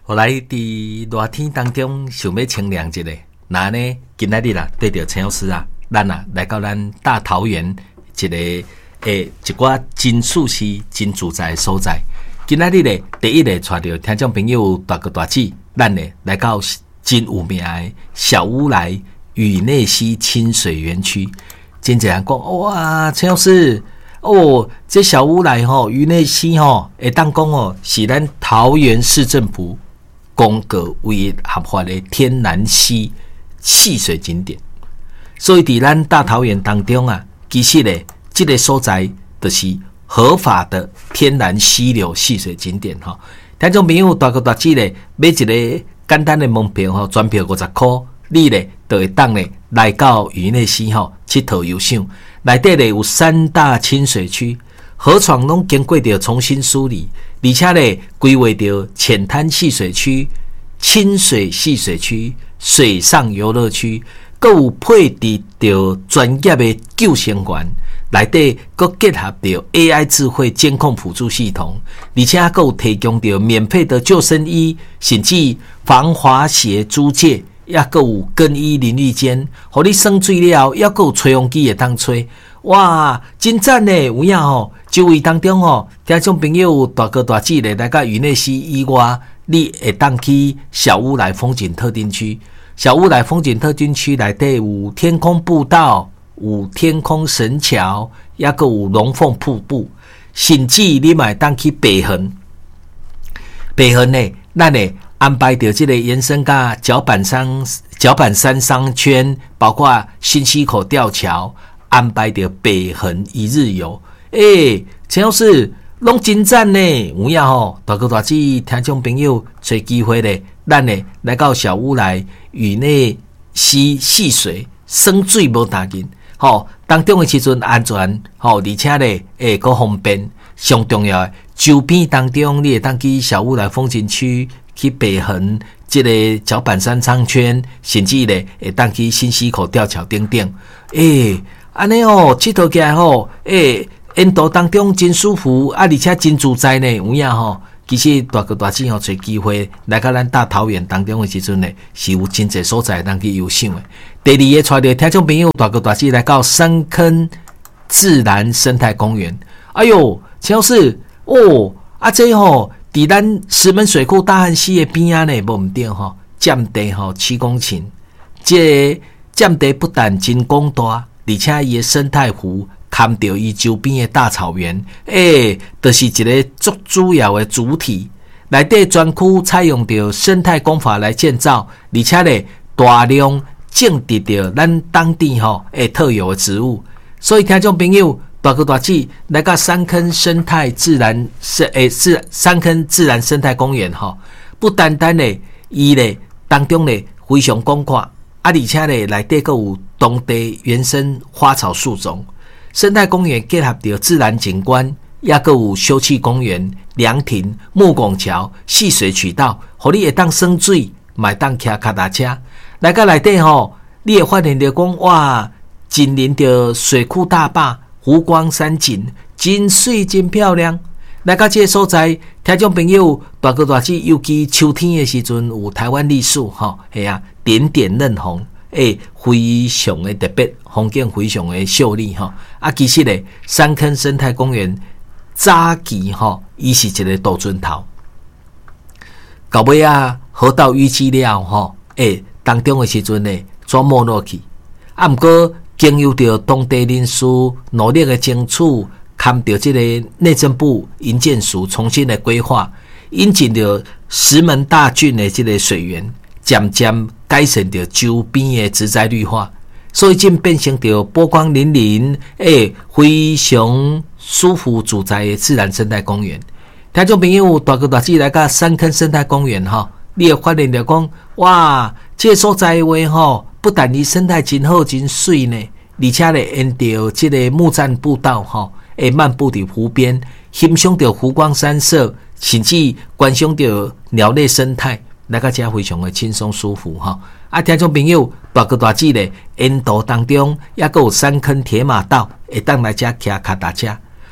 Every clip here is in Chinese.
后来伫热天当中想要清凉一下，那呢今仔日啦对着陈老师啊，咱啊来到咱大桃园一个一寡真舒适、真自在的所在。今仔日咧第一个带着听众朋友大哥大姐，咱咧来到真有名的小乌来雨内溪亲水园区。真侪人讲哇，陈老师。这小乌来雨内溪会当讲是咱桃园市政府公告为合法的天然溪戏水景点，所以伫咱大桃园当中啊，其实咧这个所在就是合法的天然溪流戏水景点听众朋友大哥大姐咧买一个简单的门票专票50块，你咧就会当咧来到雨内溪佚佗游赏。内底咧有3大亲水区，河床拢经过着重新梳理，而且咧规划着浅滩戏水区、亲水戏水区、水上游乐区，佮有配置着专业的救生员，内底佮结合着 AI 智慧监控辅助系统，而且佮有提供着免费的救生衣，甚至防滑鞋租借。也还有更衣淋浴间，互你省水了，也还有吹风机会当吹，哇，真赞呢！有影周围当中听众朋友大哥大姐咧来到雨内溪以外，你会当去小乌来风景特定区。小乌来风景特定区内底有天空步道，有天空神桥，也还有龙凤瀑布，甚至你嘛会当去北横。北横呢，咱呢安排到这个延伸到脚板山商圈，包括新溪口吊桥，安排到北横一日游。陈老师拢真赞呢！有影大哥大姐听众朋友找机会咧，咱呢来到小乌来雨内溪戏水，省水无打紧。当中的时阵安全，而且咧够方便。上重要的周边当中，你会当去小乌来风景区。去北横这个脚板山商圈，甚至咧会当去新溪口吊桥等等。安尼佚佗起来沿途当中真舒服，而且真自在呢。有影其实大哥大姐找机会来到咱大桃园当中的时阵呢，是有真侪所在当去游赏的。第二个带着听众朋友大哥大姐来到深坑自然生态公园。哎呦，陈老师这伫咱石门水库大汉溪的边仔呢，无毋对占地7公顷，这个占地不但真广大，而且伊的生态湖看到伊周边的大草原，就是一个足主要的主体。内底专区采用着生态工法来建造，而且咧大量种植着咱当地特有的植物，所以听众朋友。大哥大姐来到三坑生态自然三坑自然生态公园不单单咧伊咧当中咧非常广阔，而且咧内底还有当地原生花草树种。生态公园结合着自然景观，也还有休憩公园、凉亭、木拱桥、戏水渠道，互你会当省水，嘛会当骑脚踏车。来到内底你会发现着讲哇，紧邻着水库大坝。湖光山景真水真漂亮，来到这个所在，听众朋友大哥大姐，尤其秋天的时阵有台湾栗树点点嫩红，非常的特别，风景非常的秀丽其实咧，三坑生态公园早期伊是一个杜鹃头，到尾河道淤积了当中的时阵呢，全没落去，不过。经由着当地人士努力的争取，看到这个内政部营建署重新的规划，引进了石门大圳的这个水源，渐渐改善着周边的植栽绿化，所以真变成着波光粼粼，非常舒服自在的自然生态公园。听众朋友大哥大姐来到三坑生态公园你会发现着讲哇，这个所在的话不但离生态真好真水呢，而且咧沿着这个木栈步道会漫步伫湖边，欣赏着湖光山色，甚至观赏着鸟类生态，来到这非常的轻松舒服听众朋友大哥大姐咧沿途当中也还有三坑铁马道，会当来这骑脚踏车。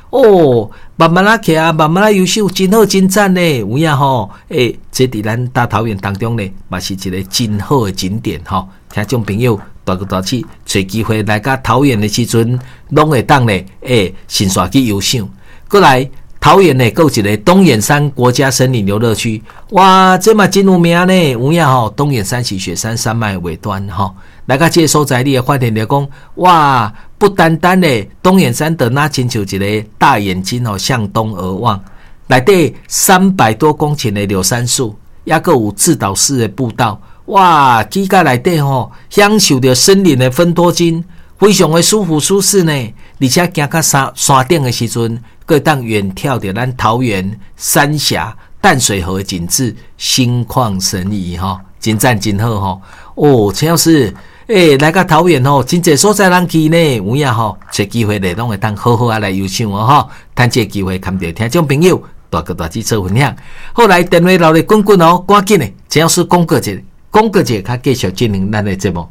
哦，慢慢啊徛，慢慢啊优秀，真好真赞呢，有影吼，这伫咱大桃园当中呢，嘛是一个真好的景点吼。听众朋友大个大起，找机会来到桃园的时阵，拢会当呢，先刷去游赏。过来桃园呢，有一个东眼山国家森林游乐区，哇，这嘛真有名呢，有影吼。东眼山是雪山山脉尾端吼，来到这个所在，你会发现着讲，哇，不单单呢，东眼山的那亲像一个大眼睛哦，向东而望，内底300多公顷的柳杉树，也个有自导式的步道。哇，去到内底吼，享受着森林的芬多精，非常的舒服舒适呢。而且行到山顶的时阵，可以当远眺着咱桃园三峡、淡水河的景致，心旷神怡吼，真赞真好吼。哦，陈老师，来到桃园吼，真侪所在人去呢，有影吼，找机会咧，拢会当好好来游赏哦吼。趁这机会，看到听众朋友大个大字做分享。后来电话留咧滚滚哦，赶紧的，陈老师讲过一。讲过者，较继续进行咱的节目。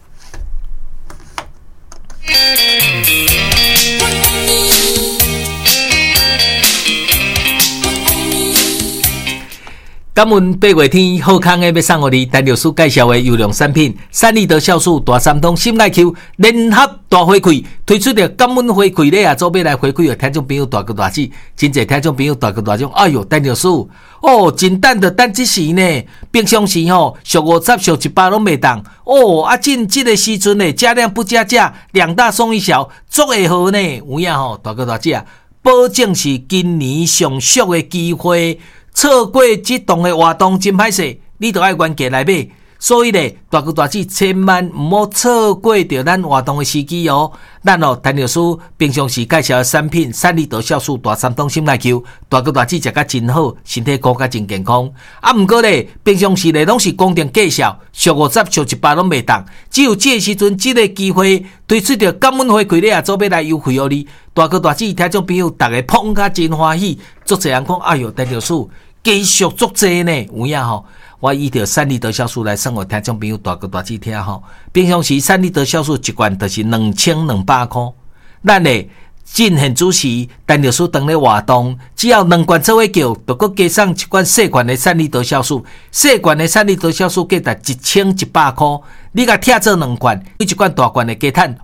感恩八月天好康的要送予你，陈律师介绍的优良产品，三立德酵素大三通心爱 Q 联合大回馈，推出的感恩回馈咧啊，做要来回馈的听众朋友大个大志，真侪听众朋友大个大种，哎哟，陈律师哦，真等的等这时呢，平常时吼俗50俗100拢袂当哦，啊，进这个时阵呢，加量不加价，2大送1小，足会好呢，有影吼，大个大志啊，保证是今年上俗的机会。错过这档的活动真歹势，你就要原价来买。所以咧，大哥大姐千万唔好错过掉咱活动的时机哦。咱哦，陈律师平常时介绍的产品，三立德酵素大三通心内球，大哥大姐食甲真好，身体顾甲真健康。啊，毋过咧，平常时咧拢是公定介绍，俗50俗100拢袂当。只有这时阵，这个机会推出着感恩回馈咧，做要来优惠哦你。大哥大姐听众朋友，大家捧甲真欢喜，足侪人讲，哎哟，陈律师继续足济呢，有影吼。我以着三立德酵素来送互听众朋友大哥大姐听吼。平常时三立德酵素一罐就是2200块，咱咧进行主持，陈律师当咧活动，只要2罐做伙叫，就搁加上1罐细罐的三立德酵素，细罐的三立德酵素价值1100块，你甲拆做2罐，每一罐大罐的加赚